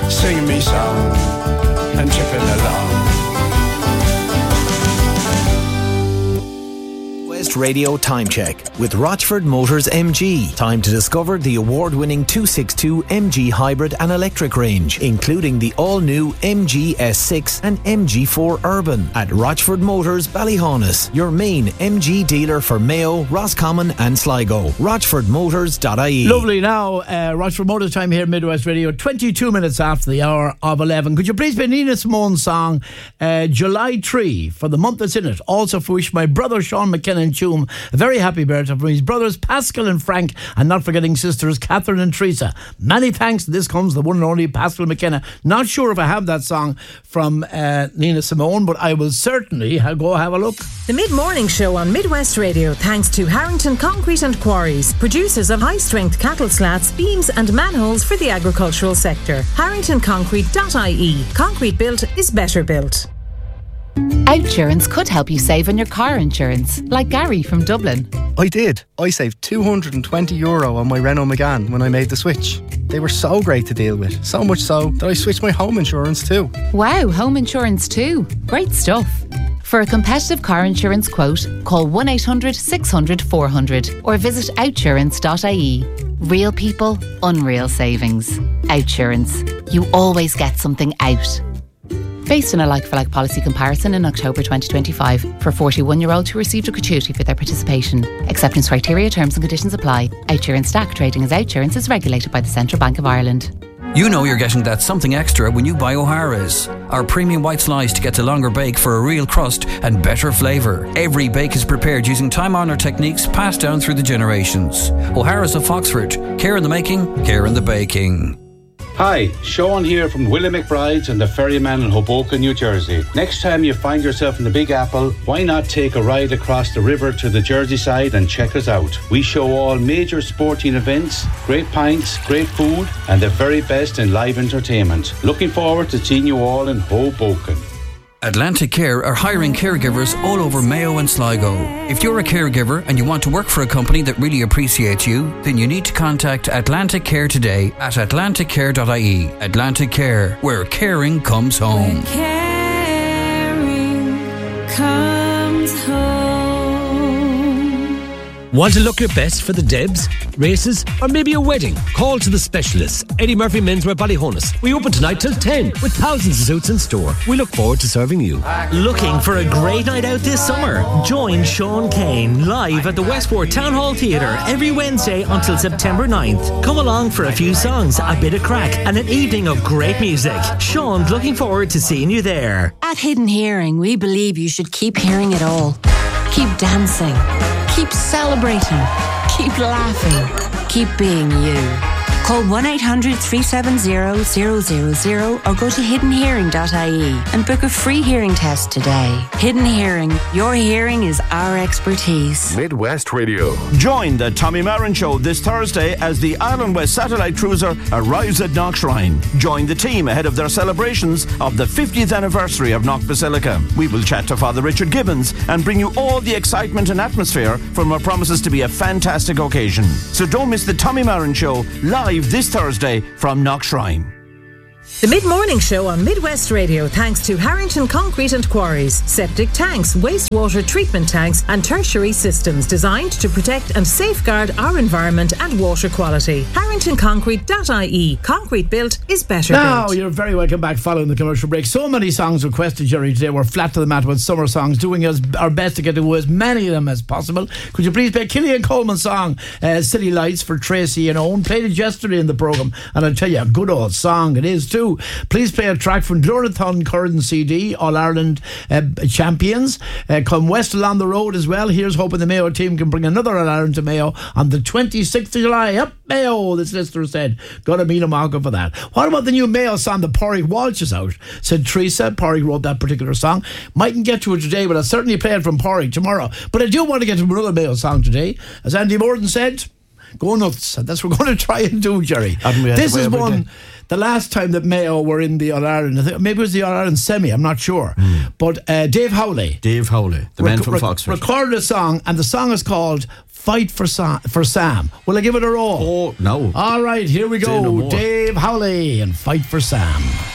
singing me song and chipping along. West Radio Time Check with Rochford Motors MG. Time to discover the award-winning 262 MG hybrid and electric range, including the all-new MG S6 and MG4 Urban at Rochford Motors Ballyhaunis, your main MG dealer for Mayo, Roscommon and Sligo. RochfordMotors.ie. Lovely. Now, Rochford Motors time here, Midwest Radio, 22 minutes after the hour of 11. Could you please play Nina Simone's song, July 3, for the month that's in it? Also for wish my brother Sean McKenna Choom a very happy birthday from his brothers Pascal and Frank, and not forgetting sisters Catherine and Teresa. Many thanks. This comes the one and only Pascal McKenna. Not sure if I have that song from Nina Simone, but I will certainly go have a look. The Mid-Morning Show on Midwest Radio, thanks to Harrington Concrete and Quarries, producers of high-strength cattle slats, beams and manholes for the agricultural sector. HarringtonConcrete.ie. Concrete built is better built. Outsurance could help you save on your car insurance, like Gary from Dublin. I did. I saved €220 on my Renault Megane when I made the switch. They were so great to deal with, so much so that I switched my home insurance too. Wow, home insurance too. Great stuff. For a competitive car insurance quote, call 1-800-600-400 or visit outsurance.ie. Real people, unreal savings. Outsurance. You always get something out. Based on a like-for-like policy comparison in October 2025 for 41-year-olds who received a gratuity for their participation. Acceptance criteria, terms and conditions apply. Outsurance Stack trading as Outsurance is regulated by the Central Bank of Ireland. You know you're getting that something extra when you buy O'Hara's. Our premium white sliced gets a longer bake for a real crust and better flavour. Every bake is prepared using time-honoured techniques passed down through the generations. O'Hara's of Foxford. Care in the making, care in the baking. Hi, Sean here from Willie McBride's and the Ferryman in Hoboken, New Jersey. Next time you find yourself in the Big Apple, why not take a ride across the river to the Jersey side and check us out? We show all major sporting events, great pints, great food, and the very best in live entertainment. Looking forward to seeing you all in Hoboken. Atlantic Care are hiring caregivers all over Mayo and Sligo. If you're a caregiver and you want to work for a company that really appreciates you, then you need to contact Atlantic Care today at atlanticcare.ie. Atlantic Care, where caring comes home. Caring comes home. Want to look your best for the Debs, races, or maybe a wedding? Call to the specialists. Eddie Murphy Menswear Ballyhaunis. We open tonight till 10 with thousands of suits in store. We look forward to serving you. Looking for a great night out this summer? Join Sean Kane live at the Westport Town Hall Theatre every Wednesday until September 9th. Come along for a few songs, a bit of crack, and an evening of great music. Sean's looking forward to seeing you there. At Hidden Hearing, we believe you should keep hearing it all. Keep dancing. Keep celebrating. Keep laughing. Keep being you. Call 1-800-370-000 or go to hiddenhearing.ie and book a free hearing test today. Hidden Hearing. Your hearing is our expertise. Midwest Radio. Join the Tommy Marin Show this Thursday as the Island West Satellite Cruiser arrives at Knockshrine. Join the team ahead of their celebrations of the 50th anniversary of Knock Basilica. We will chat to Father Richard Gibbons and bring you all the excitement and atmosphere from what promises to be a fantastic occasion. So don't miss the Tommy Marin Show live this Thursday from Knockshrine. The Mid-Morning Show on Midwest Radio, thanks to Harrington Concrete and Quarries, septic tanks, wastewater treatment tanks and tertiary systems designed to protect and safeguard our environment and water quality. HarringtonConcrete.ie. Concrete built is better built. Now, you're very welcome back following the commercial break. So many songs requested, Jerry, today. We're flat to the mat with summer songs, doing our best to get to as many of them as possible. Could you please play Killian Coleman's song, City Lights, for Tracy and Owen? Played it yesterday in the programme, and I'll tell you, a good old song it is too. Please play a track from Glorithon Curran CD, All-Ireland champions. Come west along the road as well. Here's hoping the Mayo team can bring another All-Ireland to Mayo on the 26th of July. Up Mayo, this listener said. Gotta meet a marker for that. What about the new Mayo song that Pádraig Walsh is out? Said Teresa. Pádraig wrote that particular song. Mightn't get to it today, but I'll certainly play it from Pádraig tomorrow. But I do want to get to another Mayo song today. As Andy Morden said, go nuts. And that's what we're going to try and do, Jerry. This is one... The last time that Mayo were in the All-Ireland, I think maybe it was the All-Ireland semi, I'm not sure. But Dave Howley. Dave Howley, the man from Foxford. Recorded a song, and the song is called Fight for Sam. Will I give it a roll? Oh, no. All right, here we Say no go. more. Dave Howley and Fight for Sam.